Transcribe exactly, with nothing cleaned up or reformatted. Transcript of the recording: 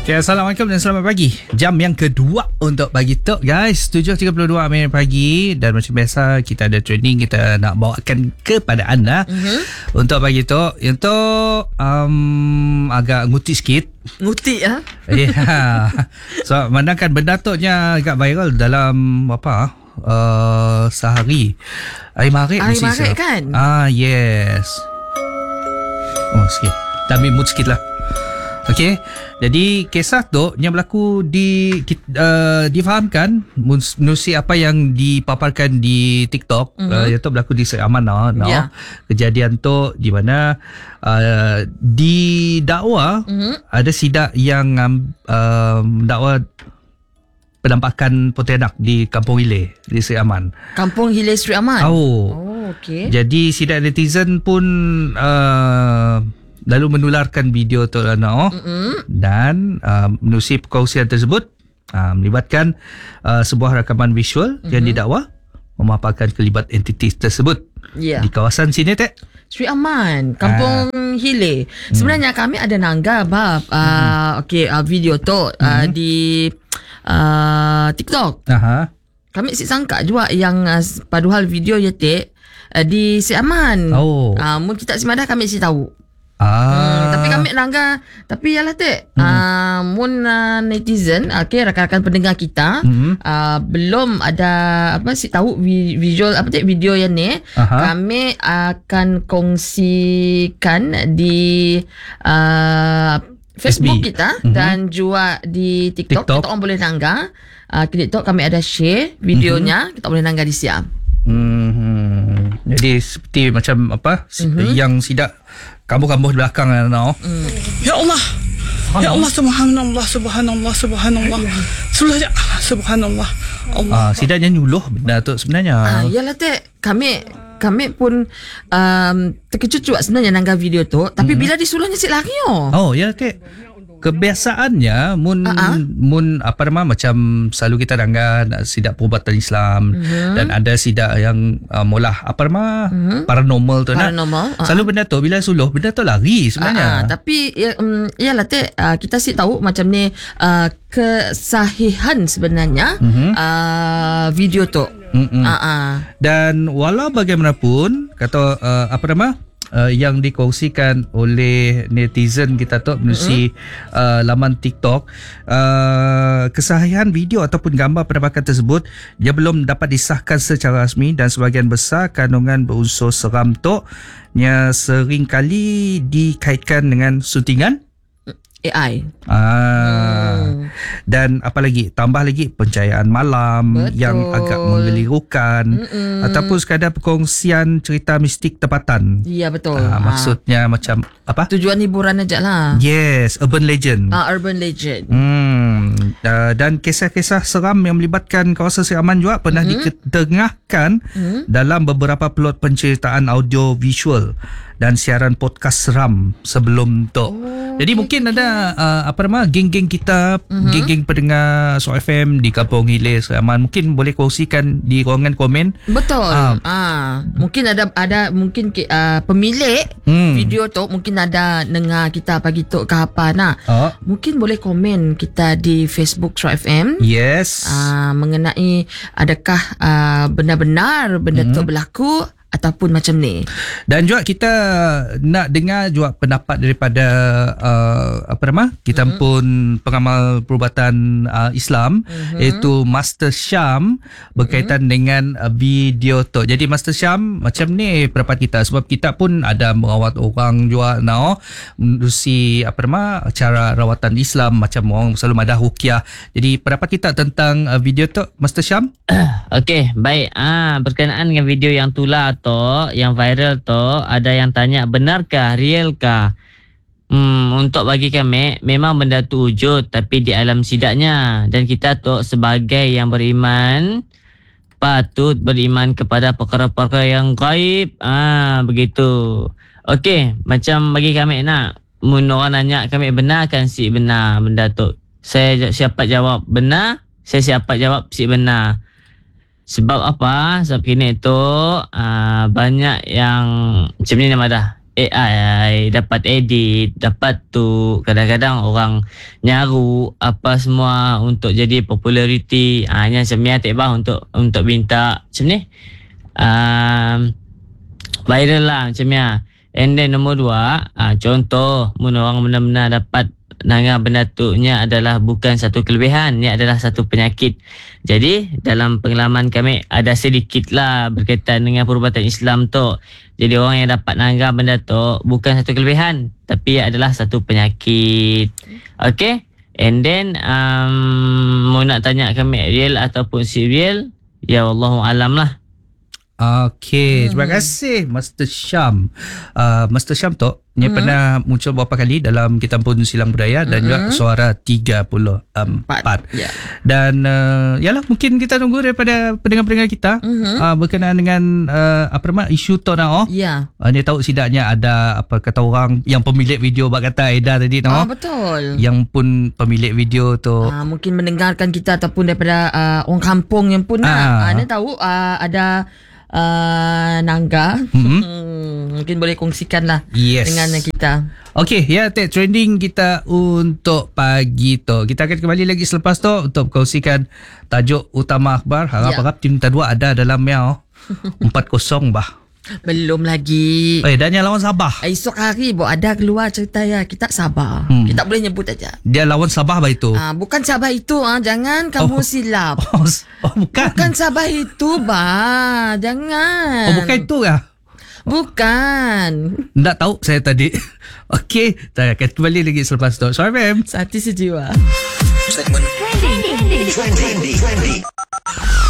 Okay, Assalamualaikum dan selamat pagi. Jam yang kedua untuk Pagi Talk, guys. tujuh tiga puluh dua minit pagi. Dan macam biasa, kita ada training kita nak bawakan kepada anda mm-hmm. untuk Pagi Talk. Untuk um, agak ngutik sikit. Ngutik ya? Ya. Yeah. So, mandangkan benda talknya agak viral dalam apa? Uh, sehari. Hari Maret. Hari Maret kan? Ah, yes. Oh, sikit. Kita ambil mood sikit lah. Okey, jadi kisah tu yang berlaku di uh, difahamkan menerusi apa yang dipaparkan di TikTok, mm-hmm. uh, iaitu berlaku di Seri Amanah. No? Yeah. Kejadian tu di mana uh, didakwa mm-hmm. ada sidak yang uh, mendakwa penampakan pontianak di Kampung Hilir di Seri Aman. Kampung Hilir Seri Aman. Oh, oh okey. Jadi sidak netizen pun uh, lalu menularkan video tu lah, no? Mm-hmm. Dan uh, menerusi perkongsian tersebut uh, melibatkan uh, sebuah rakaman visual mm-hmm. yang didakwa memaparkan kelibat entiti tersebut yeah. di kawasan sini, Tek. Seri Aman, Kampung uh. Hilir. Sebenarnya mm. kami ada nanggap bab uh, mm-hmm. okey uh, video tu uh, mm-hmm. di uh, TikTok. Aha. Kami si sangka juga yang uh, paduhal video ya, Tek, uh, di Seri Aman. Oh. Uh, mun kita simadah kami si tahu. Ah. Hmm, tapi kami nangga tapi yalah, Tek, hmm. uh, mun uh, netizen, okey, rakan-rakan pendengar kita hmm. uh, belum ada apa sih tahu visual apa Tek, video yang ni. Aha. Kami akan kongsikan di uh, Facebook F B kita mm-hmm. dan juga di TikTok, TikTok. Kita orang boleh nangga. Uh, di TikTok kami ada share videonya, mm-hmm. kita boleh nangga di siap. Hmm. Jadi seperti macam apa mm-hmm. yang sidak kambuh-kambuh di belakang lah, no? Mm. Ya Allah. Ya Allah, subhanallah, subhanallah, subhanallah. Subhanallah, subhanallah. Allah. Ah, sidaknya nyuluh benda tu sebenarnya. Ah, yalah, Tek. Kami kami pun um, terkejut juga sebenarnya nangga video tu, tapi mm-hmm. bila disuluhnya si lari oh. Oh, ya, Tek. Kebiasaannya mun uh-huh. mun apa nama macam selalu kita nangga sidak perubatan Islam uh-huh. dan ada sidak yang uh, molah apa nama uh-huh. paranormal tu paranormal, nak uh-huh. selalu benda tu bila suluh benda tu lari sebenarnya. Uh-huh. Tapi ya, um, iyalah, Tek, uh, kita sih tahu macam ni uh, kesahihan sebenarnya uh-huh. uh, video tu. Uh-huh. Dan walau bagaimanapun kata uh, apa nama Uh, yang dikongsikan oleh netizen kita tu menerusi mm-hmm. uh, laman TikTok, uh, kesahihan video ataupun gambar penampakan tersebut dia belum dapat disahkan secara rasmi dan sebahagian besar kandungan berunsur seram tu nya sering kali dikaitkan dengan suntingan A I. Ah. Hmm. Dan apa lagi? Tambah lagi pencahayaan malam Betul. yang agak menggelirukan Mm-mm. ataupun sekadar perkongsian cerita mistik tempatan. Ya, betul. Ah, maksudnya ah. macam apa? Tujuan hiburan aja lah. Yes, urban legend. Ah, urban legend. Hmm. Uh, dan kisah-kisah seram yang melibatkan kawasan Seri Aman juga pernah mm-hmm. diketengahkan mm-hmm. dalam beberapa plot penceritaan audio visual dan siaran podcast seram sebelum tu. Oh, Jadi okay, mungkin okay. ada uh, apa nama geng-geng kita, uh-huh. geng-geng pendengar So F M di Kampung Hilir Seri Aman mungkin boleh kongsikan di ruangan komen. Betul. Ah, uh, mungkin ada ada mungkin uh, pemilik hmm. video tu mungkin ada dengar kita pagi tu ke apa nak. Oh. Mungkin boleh komen kita di Facebook So F M. Yes. Uh, mengenai adakah uh, benar-benar benda hmm. tu berlaku ataupun macam ni. Dan juga kita nak dengar juga pendapat daripada uh, apa nama? Kita mm-hmm. pun pengamal perubatan uh, Islam mm-hmm. iaitu Master Syam berkaitan mm-hmm. dengan uh, video tu. Jadi Master Syam macam ni pendapat kita sebab kita pun ada merawat orang juga now menerusi apa nama cara rawatan Islam macam orang selalu madah ruqyah. Jadi pendapat kita tentang uh, video tu Master Syam? Okey, baik. Ah berkenaan dengan video yang tular tu, yang viral tu, ada yang tanya benarkah, realkah? Hmm, untuk bagi kami memang benda tu wujud tapi di alam sidaknya, dan kita tu sebagai yang beriman patut beriman kepada perkara-perkara yang gaib. Ah begitu. Okey, macam bagi kami nak mun orang nanya kami benarkan si benar benda tu. Saya siapa jawab benar, saya siapa jawab si benar. Sebab apa? Sebab kini tu uh, banyak yang macam ni nama dah. A I, dapat edit, dapat tu kadang-kadang orang nyaru apa semua untuk jadi populariti. Ah, hanya macam ni atik bah untuk untuk minta macam ni. Um, viral lah macam ni. And then nombor dua, ah, contoh mun orang benar-benar dapat nanga benda tu nya adalah bukan satu kelebihan, ia adalah satu penyakit. Jadi dalam pengalaman kami ada sedikit lah berkaitan dengan perubatan Islam tu. Jadi orang yang dapat nanga benda tu bukan satu kelebihan, tapi ia adalah satu penyakit. Okay, and then um, mau nak tanya kami real ataupun si real, ya Wallahu alam lah. Okey, terima kasih Master Syam. Uh, Master Syam tu dia mm-hmm. pernah muncul beberapa kali dalam Kitab Pun Silang Budaya dan mm-hmm. juga Suara tiga puluh empat. Yeah. Dan uh, yalah mungkin kita tunggu daripada pendengar-pendengar kita mm-hmm. uh, berkenaan dengan uh, apa nama isu tu nah. Ya. Yeah. Uh, dia tahu sidaknya ada apa kata orang yang pemilik video bak kata Aida tadi noh. Ah, betul. Yang pun pemilik video tu uh, mungkin mendengarkan kita ataupun daripada uh, orang kampung yang pun ah. uh, dia tahu uh, ada Uh, Nangga mm-hmm. mungkin boleh kongsikan lah yes. dengan kita. Okey, ya Tek, trending kita untuk pagi tu. Kita akan kembali lagi selepas tu untuk kongsikan tajuk utama akhbar. Harap-harap yeah. tim kita dua ada dalam Miao empat kosong bah. Belum lagi. Eh, dan yang lawan Sabah. Esok hari bo ada keluar cerita ya. Kita sabar. Hmm. Kita boleh nyebut aja. Dia lawan Sabah bah itu. Ah, bukan Sabah itu ah, jangan kamu oh. silap. Oh, oh, bukan. Bukan Sabah itu bah. Jangan. Oh, bukan itu ya. Bukan. Tak tahu saya tadi. Okey, saya akan kembali lagi selepas tu. Sorry, ma'am. Sati sejiwa. Segmen Trendy. Trendy. Trendy.